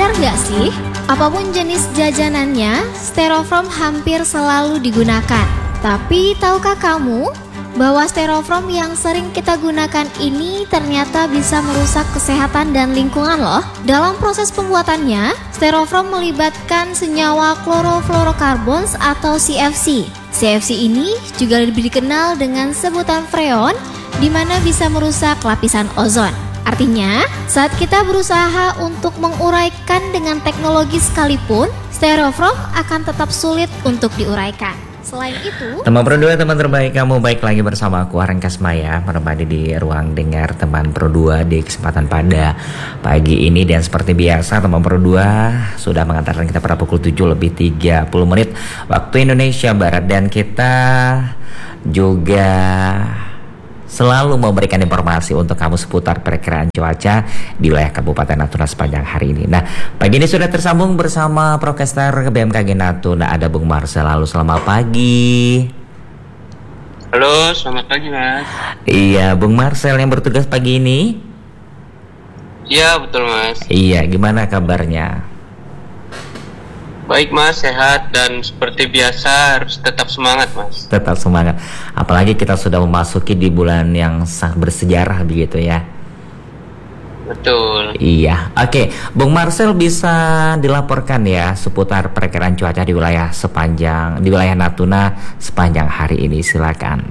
Sadar gak sih? Apapun jenis jajanannya, styrofoam hampir selalu digunakan. Tapi tahukah kamu bahwa styrofoam yang sering kita gunakan ini ternyata bisa merusak kesehatan dan lingkungan loh? Dalam proses pembuatannya, styrofoam melibatkan senyawa chlorofluorocarbons atau CFC. CFC ini juga lebih dikenal dengan sebutan freon, di mana bisa merusak lapisan ozon. Artinya, saat kita berusaha untuk menguraikan dengan teknologi sekalipun, styrofoam akan tetap sulit untuk diuraikan. Selain itu, teman Pro 2, teman terbaik kamu, baik lagi bersama aku Aren Kasmaya, menemani di ruang dengar teman Pro 2 di kesempatan pada pagi ini. Dan seperti biasa, teman Pro 2 sudah mengantarkan kita pada pukul 7:30 waktu Indonesia Barat. Dan kita juga selalu memberikan informasi untuk kamu seputar perkiraan cuaca di wilayah Kabupaten Natuna sepanjang hari ini. Nah, pagi ini sudah tersambung bersama Prokester BMKG Natuna, ada Bung Marcel. Halo, selamat pagi. Halo, selamat pagi Mas. Iya, Bung Marcel yang bertugas pagi ini? Iya, betul Mas. Iya, gimana kabarnya? Baik Mas, sehat dan seperti biasa harus tetap semangat Mas. Tetap semangat. Apalagi kita sudah memasuki di bulan yang sangat bersejarah begitu ya. Betul. Iya. Oke, Bung Marcel bisa dilaporkan ya seputar perkiraan cuaca di wilayah Natuna sepanjang hari ini, silakan.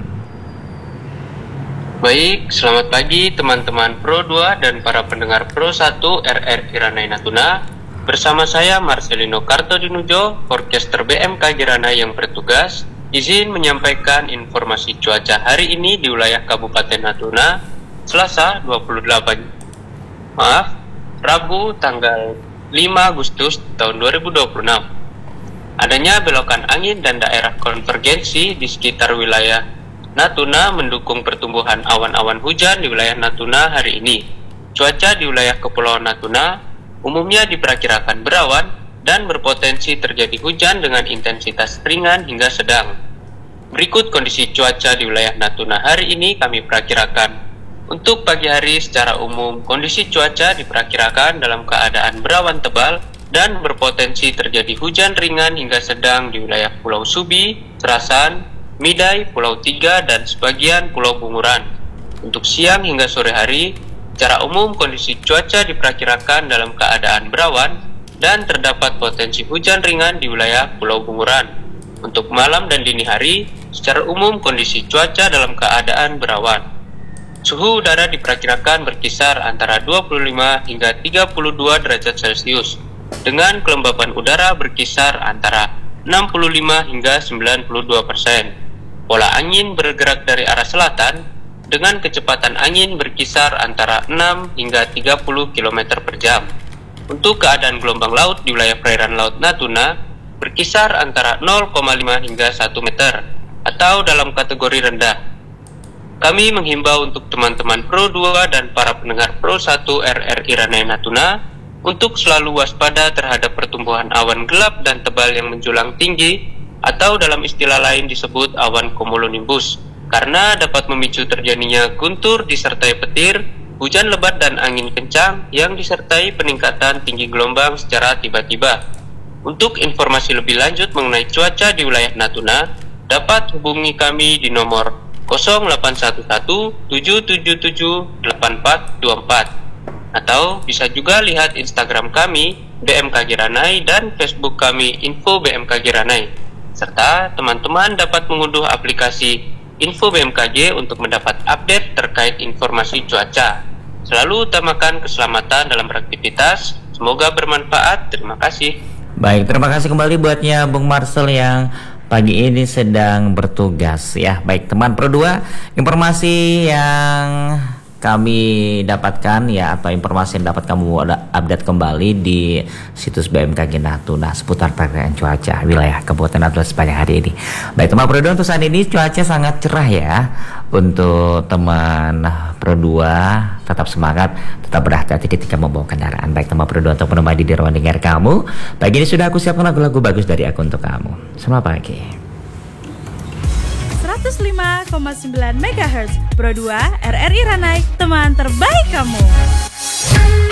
Baik, selamat pagi teman-teman Pro 2 dan para pendengar Pro 1 RRI Ranai Natuna. Bersama saya Marcelino Kartodinujo, Orkester BMKG Ranai yang bertugas, izin menyampaikan informasi cuaca hari ini di wilayah Kabupaten Natuna, Selasa Rabu tanggal 5 Agustus tahun 2026. Adanya belokan angin dan daerah konvergensi di sekitar wilayah Natuna mendukung pertumbuhan awan-awan hujan di wilayah Natuna hari ini. Cuaca di wilayah Kepulauan Natuna umumnya diperkirakan berawan dan berpotensi terjadi hujan dengan intensitas ringan hingga sedang. Berikut kondisi cuaca di wilayah Natuna hari ini kami perkirakan. Untuk pagi hari secara umum, kondisi cuaca diperkirakan dalam keadaan berawan tebal dan berpotensi terjadi hujan ringan hingga sedang di wilayah Pulau Subi, Serasan, Midai, Pulau Tiga, dan sebagian Pulau Bunguran. Untuk siang hingga sore hari, secara umum kondisi cuaca diperkirakan dalam keadaan berawan dan terdapat potensi hujan ringan di wilayah Pulau Bunguran. Untuk malam dan dini hari, secara umum kondisi cuaca dalam keadaan berawan. Suhu udara diperkirakan berkisar antara 25 hingga 32 derajat Celcius, dengan kelembapan udara berkisar antara 65 hingga 92%. Pola angin bergerak dari arah selatan, dengan kecepatan angin berkisar antara 6 hingga 30 km per jam. Untuk keadaan gelombang laut di wilayah perairan Laut Natuna berkisar antara 0,5 hingga 1 meter atau dalam kategori rendah. Kami menghimbau untuk teman-teman Pro 2 dan para pendengar Pro 1 RRI Ranai Natuna untuk selalu waspada terhadap pertumbuhan awan gelap dan tebal yang menjulang tinggi atau dalam istilah lain disebut awan cumulonimbus, karena dapat memicu terjadinya guntur disertai petir, hujan lebat dan angin kencang yang disertai peningkatan tinggi gelombang secara tiba-tiba. Untuk informasi lebih lanjut mengenai cuaca di wilayah Natuna, dapat hubungi kami di nomor 0811 777 8424 atau bisa juga lihat Instagram kami BMKG Ranai dan Facebook kami Info BMKG Ranai. Serta teman-teman dapat mengunduh aplikasi Info BMKG untuk mendapat update terkait informasi cuaca. Selalu utamakan keselamatan dalam beraktivitas. Semoga bermanfaat. Terima kasih. Baik, terima kasih kembali buatnya Bung Marcel yang pagi ini sedang bertugas ya. Baik, teman Pro 2, informasi yang kami dapatkan ya, atau informasi yang dapat kamu update kembali di situs BMKG Natuna seputar perkiraan cuaca wilayah Kabupaten Natuna sepanjang hari ini. Baik, teman Pro 2, untuk saat ini cuaca sangat cerah ya. Untuk teman Pro 2, tetap semangat, tetap berhati-hati ketika membawa kendaraan. Baik, teman Pro 2 untuk menemani di ruang dengar kamu, pagi ini sudah aku siapkan lagu-lagu bagus dari aku untuk kamu. Selamat pagi. 105,9 MHz Pro 2 RRI Ranai, teman terbaik kamu.